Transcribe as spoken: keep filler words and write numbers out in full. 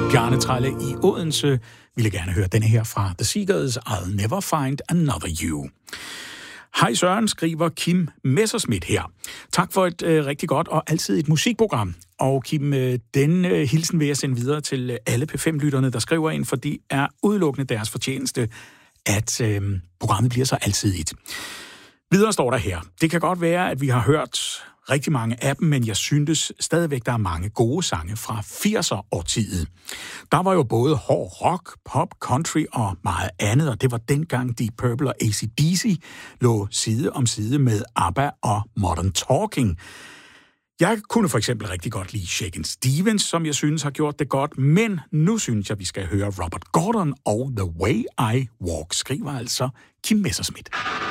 Bjarne Tralle i Odense ville gerne høre denne her fra The Seekers, I'll Never Find Another You. Hej Søren, skriver Kim Messerschmidt her. Tak for et øh, rigtig godt og altid et musikprogram. Og Kim, øh, den øh, hilsen vil jeg sende videre til alle P fem-lytterne, der skriver ind, for det er udelukkende deres fortjeneste, at øh, programmet bliver så altidigt. Videre står der her. Det kan godt være, at vi har hørt rigtig mange af dem, men jeg synes stadigvæk, der er mange gode sange fra firser-årtiet. Der var jo både hård rock, pop, country og meget andet, og det var dengang Deep Purple og A C D C lå side om side med ABBA og Modern Talking. Jeg kunne for eksempel rigtig godt lide Shakin' Stevens, som jeg synes har gjort det godt, men nu synes jeg, vi skal høre Robert Gordon og The Way I Walk, skriver altså Kim Messerschmidt.